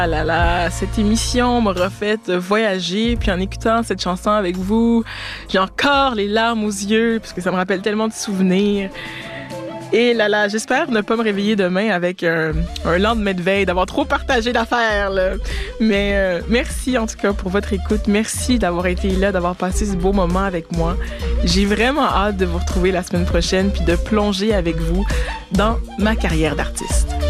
Ah là là, cette émission m'a refait voyager, puis en écoutant cette chanson avec vous, j'ai encore les larmes aux yeux, parce que ça me rappelle tellement de souvenirs. Et là là, j'espère ne pas me réveiller demain avec un lendemain de veille, d'avoir trop partagé d'affaires, là. Mais merci en tout cas pour votre écoute. Merci d'avoir été là, d'avoir passé ce beau moment avec moi. J'ai vraiment hâte de vous retrouver la semaine prochaine, puis de plonger avec vous dans ma carrière d'artiste.